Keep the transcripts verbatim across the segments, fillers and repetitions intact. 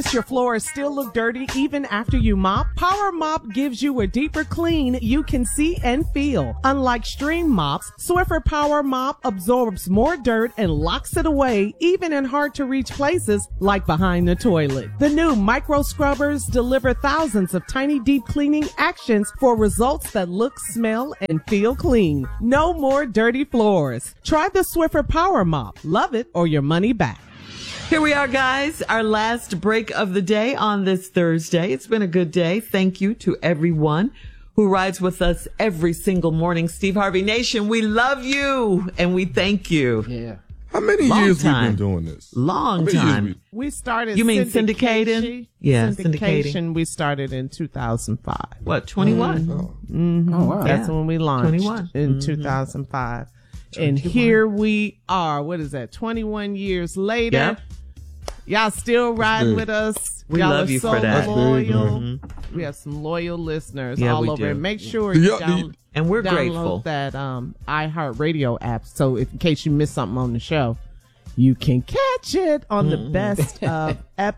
Your floors still look dirty even after you mop? Power Mop gives you a deeper clean you can see and feel. Unlike stream mops, Swiffer Power Mop absorbs more dirt and locks it away even in hard to reach places like behind the toilet. The new micro scrubbers deliver thousands of tiny deep cleaning actions for results that look, smell, and feel clean. No more dirty floors. Try the Swiffer Power Mop. Love it or your money back. Here we are, guys, our last break of the day on this Thursday. It's been a good day. Thank you to everyone who rides with us every single morning. Steve Harvey Nation, we love you and we thank you. Yeah. How many Long years time. we've been doing this? Long time. We... we started. You mean syndication? syndicating? Yeah, syndication. syndicating. We started in two thousand five. What, twenty-one? Mm-hmm. Oh. Mm-hmm. Oh, wow. That's Yeah. when we launched twenty-one. in Mm-hmm. two thousand five. And here we are. What is that? twenty-one years later. Yep. Y'all still riding big. with us. We Y'all love are you so for that. loyal. Mm-hmm. We have some loyal listeners Yeah, all we over. do. And make sure Do you y'all- do down- you- And we're download grateful. that um, iHeartRadio app. So if, in case you missed something on the show, you can catch it on the Mm-hmm. best of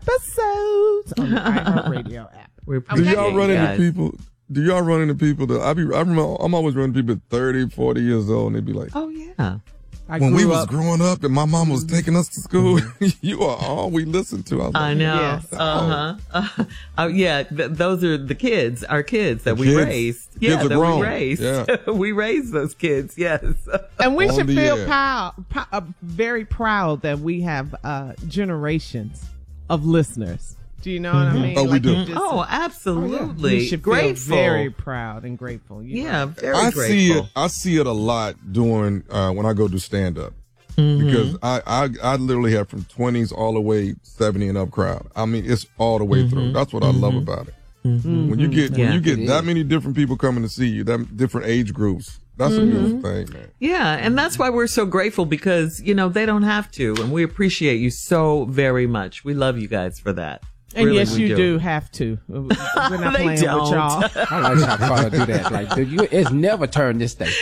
episodes on the iHeartRadio app. We Do appreciate y'all you run into guys. people? Do y'all run into people that I be? I remember I'm always running into people thirty, forty years old, and they be like, Oh, yeah. I when we grew was up- growing up and my mom was taking us to school, you are all we listened to. I, was I like, know. Yes. Uh-huh. Uh, uh, yeah, th- those are the kids, our kids that The we kids. raised. Kids Yeah, are that grown. we raised. Yeah. We raised those kids, yes. And we On should the feel air. proud, prou- uh, very proud that we have uh, generations of listeners. Do you know what I mean? Oh, we do. you just- Oh, absolutely. we should grateful. feel very proud and grateful. you know? Yeah, very I grateful. see it. I see it a lot doing uh, when I go do stand up. Mm-hmm. Because I, I I literally have from twenties all the way seventy and up crowd. I mean, it's all the way Mm-hmm. through. That's what I love about it. When you get Yeah. when you get It that is. many different people coming to see you, that different age groups, that's Mm-hmm. a beautiful thing, man. Yeah, and that's why we're so grateful because, you know, they don't have to. And we appreciate you so very much. We love you guys for that. And Really, yes, we you do. do have to. We're not They playing don't. with y'all I like how Carla do that. Like, dude, you, it's never turned this day.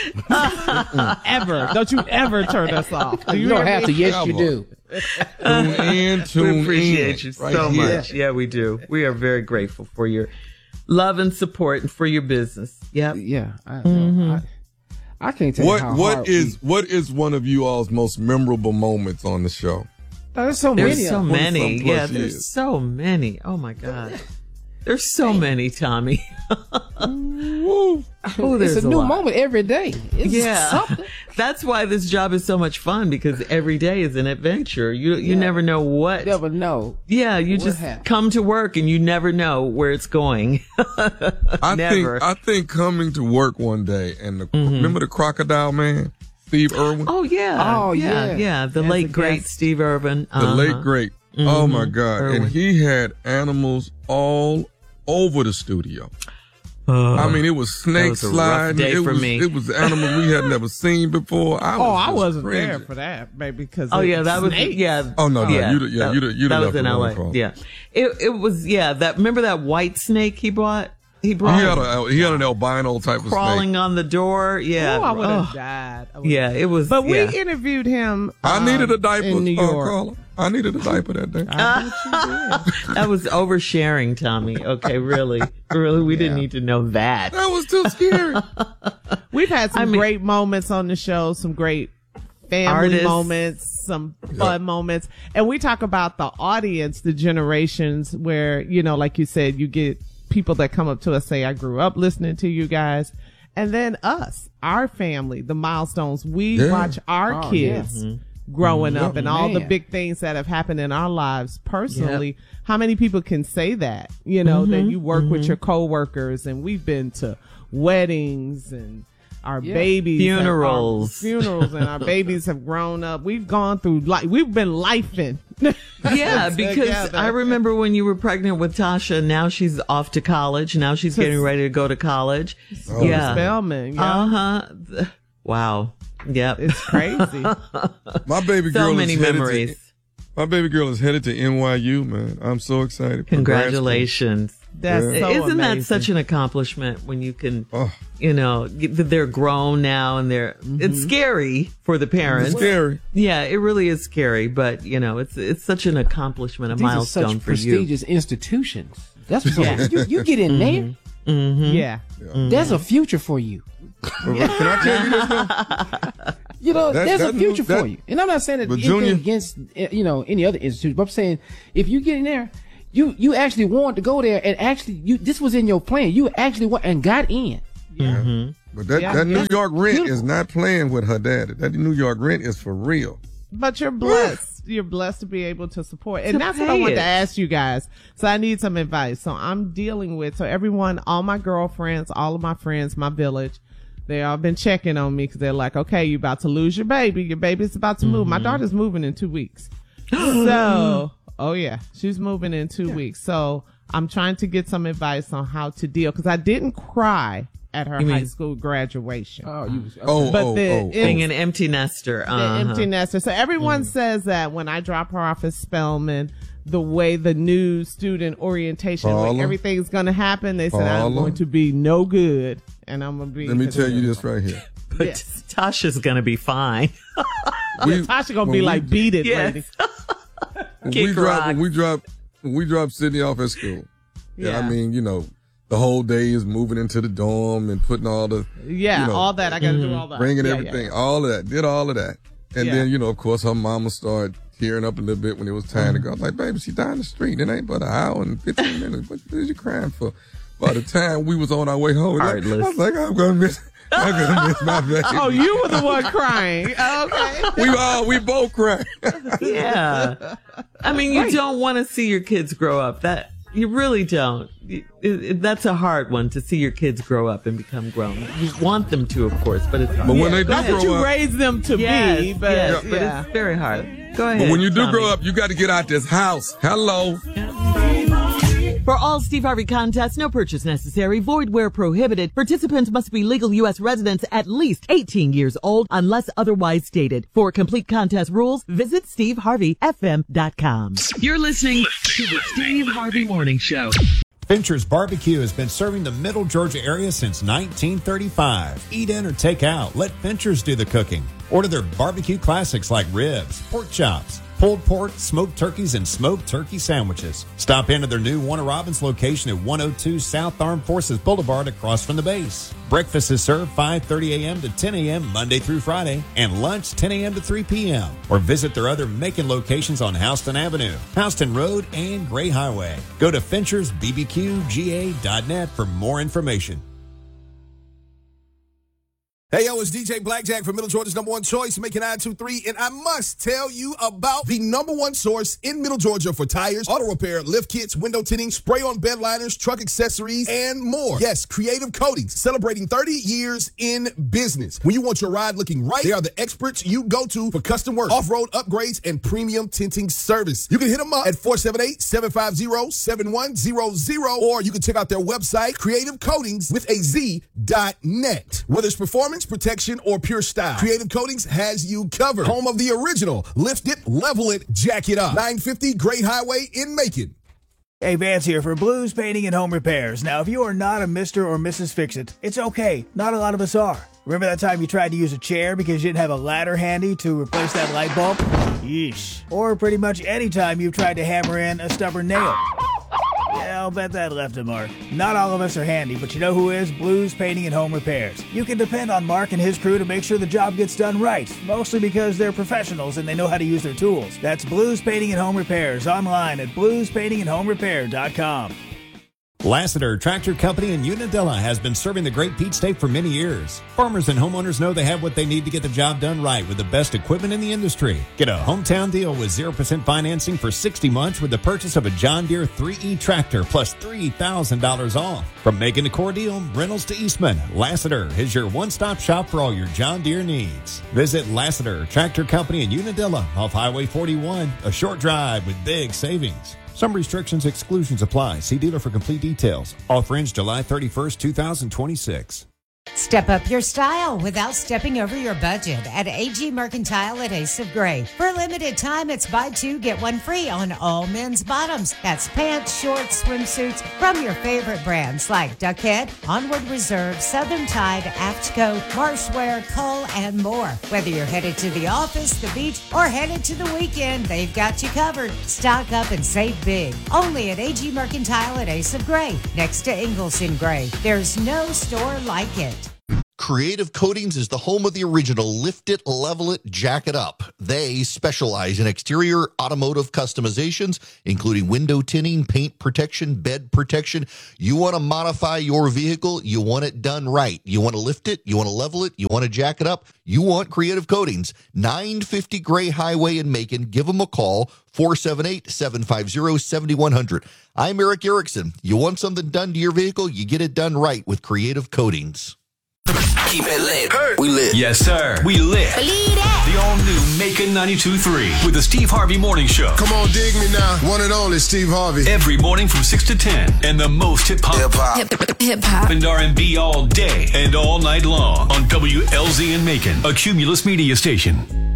ever. Don't you ever turn us off. Do You you don't ever- have to. Yes, you do. Tune in, tune We appreciate in, you right so here. much. Yeah, we do. We are very grateful for your love and support and for your business. Yep. Yeah. I, Mm-hmm. I, I can't tell What you how what hard is we, what is one of you all's most memorable moments on the show? Oh, there's so There's many. so of them. many. twenty-some Yeah, plus there's years. so many. Oh my God. There's so many, Tommy. Woo. Oh, there's It's a new lot. moment every day. It's Yeah. something. That's why this job is so much fun because every day is an adventure. You you Yeah. never know what. Never know. Yeah, you what just happened. come to work and you never know where it's going. I Never. think I think coming to work one day and the, remember the crocodile man, Steve Irwin, Oh yeah. Oh, yeah. yeah. Yeah. The As a late great guest. Steve Irvin. the Uh-huh. late great. Oh my God! Irwin. And he had animals all over the studio. Oh. I mean, it was snakes That was a rough sliding. day it for was me. it was animals we had never seen before. I was Oh, I just wasn't there cringing. for that, baby. Because Oh yeah, that was snakes. yeah. Oh no, no, yeah, you'd yeah, that, you'd you'd that have was left in it L on A. call. Yeah, it it was yeah. That remember that white snake he brought. He brought He had a he had an albino type of crawling snake. on the door. Yeah, Oh, I would have Oh, died. I would've yeah. died. It was. But we yeah. interviewed him. I um, needed a diaper, in New uh, York. Carla. I needed a diaper that day. I bet you did. That was oversharing, Tommy. Okay, really, really, we didn't Yeah. need to know that. That was too scary. We've had some I mean- great moments on the show, some great family Artists. moments, some fun moments. And we talk about the audience, the generations where, you know, like you said, you get people that come up to us, say, I grew up listening to you guys. And then us, our family, the milestones. We Yeah. watch our Oh, kids Mm-hmm. growing up and all the man. big things that have happened in our lives personally. How many people can say that, you know, Mm-hmm. that you work with your coworkers, and we've been to weddings and our Yeah. babies, Funerals. have, our funerals, and our babies have grown up. We've gone through like we've been lifing. Yeah, because Together. I remember when you were pregnant with Tasha. Now she's off to college. Now she's getting ready to go to college. Oh. Yeah. Spellman, yeah, Uh huh. Wow. Yep. it's crazy. My baby So girl many is headed memories. To, my baby girl is headed to N Y U, man. I'm so excited. Congratulations. That's Yeah. so Isn't that amazing. such an accomplishment when you can, Oh. you know, get- they're grown now and they're, it's scary for the parents. It's scary. Yeah, it really is scary, but you know, it's, it's such an accomplishment, a These are milestone such for you. prestigious institutions. That's what yeah. you, you get in there. Yeah. There's a future for you. Can I tell you this though? You know, That- there's that a future new- that- for you. And I'm not saying that But anything Junior- against, eh, you know, any other institution, but I'm saying if you get in there, you, you actually want to go there and actually, you, this was in your plan. You actually went and got in. But that, Yeah. that New That's York rent beautiful. is not playing with her daddy. That New York rent is for real. But you're blessed. You're blessed to be able to support. And To that's what I pay want it. to ask you guys. So I need some advice. So I'm dealing with, so everyone, all my girlfriends, all of my friends, my village, they all been checking on me because they're like, okay, you about to lose your baby. Your baby's about to move. My daughter's moving in two weeks. So, oh yeah, she's moving in two weeks. So I'm trying to get some advice on how to deal because I didn't cry at her You mean- high school graduation. Oh, you, Oh, But oh, the- oh, it- Being oh. an empty nester. The Uh-huh. empty nester. So everyone says that when I drop her off at Spelman, the way the new student orientation, like Paula? everything's going to happen, they said I'm Paula? going to be no good, and I'm going to be. Let me tell you this right here. But Yeah. Tasha's gonna be fine. We, Tasha going to when be we- like, beat it, Yes. lady. when Kick we drop, rock. when we drop, when we drop Sydney off at school. Yeah. Yeah. I mean, you know, the whole day is moving into the dorm and putting all the, Yeah, you know, all that. I got to do all that. bringing Yeah, everything, yeah. all of that, did all of that. And Yeah. then, you know, of course, her mama started tearing up a little bit when it was time to go. I was like, baby, she down the street. It ain't but an hour and fifteen minutes. What is you crying for? By the time we was on our way home, I was like, I was like, I'm going to miss, I'm going to miss my baby. Oh, you were the one crying. Oh, okay. We all, we both cried. Yeah. I mean, you don't want to see your kids grow up. That you really don't. It, it, that's a hard one to see your kids grow up and become grown. You want them to, of course, but it's hard. But when they do That's what grow you up, raised them to yes, be, but yes, yeah. but it's very hard. Go ahead. but when you do Tommy. grow up, you got to get out this house. Hello. For all Steve Harvey contests, no purchase necessary, void where prohibited. Participants must be legal U S residents at least eighteen years old unless otherwise stated. For complete contest rules, visit steve harvey f m dot com. You're listening to the Steve Harvey Morning Show. Fincher's Barbecue has been serving the Middle Georgia area since nineteen thirty-five. Eat in or take out. Let Fincher's do the cooking. Order their barbecue classics like ribs, pork chops, pulled pork, smoked turkeys, and smoked turkey sandwiches. Stop into their new Warner Robins location at one oh two South Armed Forces Boulevard across from the base. Breakfast is served five thirty a.m. to ten a.m. Monday through Friday, and lunch ten a.m. to three p.m. Or visit their other Macon locations on Houston Avenue, Houston Road, and Gray Highway. Go to Finchers B B Q G A dot net for more information. Hey, yo, it's D J Blackjack from Middle Georgia's number one choice, Macon nine two three, and I must tell you about the number one source in Middle Georgia for tires, auto repair, lift kits, window tinting, spray-on bed liners, truck accessories, and more. Yes, Creative Coatings, celebrating thirty years in business. When you want your ride looking right, they are the experts you go to for custom work, off-road upgrades, and premium tinting service. You can hit them up at four seven eight, seven five zero, seven one zero zero, or you can check out their website, creative coatings with a Z dot net. Whether it's performance, protection, or pure style, Creative Coatings has you covered. Home of the original lift it, level it, jack it up. nine fifty Great Highway in Macon. Hey, Vance here for Blues Painting and Home Repairs. Now, if you are not a Mister or Missus Fix-It, it's okay. Not a lot of us are. Remember that time you tried to use a chair because you didn't have a ladder handy to replace that light bulb? Yeesh. Or pretty much any time you've tried to hammer in a stubborn nail. Yeah, I'll bet that left a mark. Not all of us are handy, but you know who is? Blues Painting and Home Repairs. You can depend on Mark and his crew to make sure the job gets done right, mostly because they're professionals and they know how to use their tools. That's Blues Painting and Home Repairs online at blues painting and home repair dot com. Lassiter Tractor Company in Unadilla has been serving the Great Peach State for many years. Farmers and homeowners know they have what they need to get the job done right with the best equipment in the industry. Get a hometown deal with zero percent financing for sixty months with the purchase of a John Deere three E tractor plus three thousand dollars off. From Macon to Cordeal, Reynolds to Eastman, Lassiter is your one-stop shop for all your John Deere needs. Visit Lassiter Tractor Company in Unadilla off Highway forty-one, a short drive with big savings. Some restrictions, exclusions apply. See dealer for complete details. Offer ends July thirty-first, two thousand twenty-six. Step up your style without stepping over your budget at A G Mercantile at Ace of Gray. For a limited time, it's buy two, get one free on all men's bottoms. That's pants, shorts, swimsuits from your favorite brands like Duckhead, Onward Reserve, Southern Tide, Aftco, Marshwear, Cull, and more. Whether you're headed to the office, the beach, or headed to the weekend, they've got you covered. Stock up and save big. Only at A G Mercantile at Ace of Gray, next to Ingalls in Gray. There's no store like it. Creative Coatings is the home of the original Lift It, Level It, Jack It Up. They specialize in exterior automotive customizations, including window tinting, paint protection, bed protection. You want to modify your vehicle, you want it done right. You want to lift it, you want to level it, you want to jack it up. You want Creative Coatings. nine fifty Gray Highway in Macon. Give them a call, four seven eight, seven five zero, seven one zero zero. I'm Eric Erickson. You want something done to your vehicle, you get it done right with Creative Coatings. Keep it lit. Hey. We lit. Yes, sir. We lit. Believe it. The all-new Macon ninety-two point three with the Steve Harvey Morning Show. Come on, dig me now. One and only Steve Harvey. Every morning from six to ten. And the most hip-hop. Hip-hop. Hip- hip-hop. And R and B all day and all night long on W L Z in Macon, a Cumulus media station.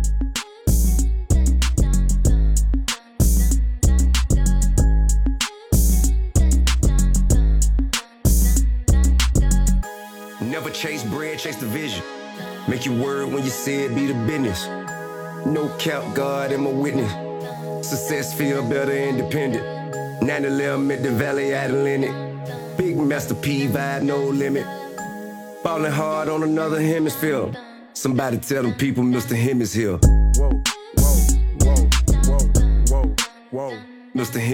Never chase bread, chase the vision. Make your word when you say it, be the business. No cap, God am a witness. Success feel better independent. nine eleven at the Valley Atlantic. Big Master P vibe, no limit. Ballin' hard on another hemisphere. Somebody tell them people Mister Him is here. Whoa, whoa, whoa, whoa, whoa, whoa. Mister Him.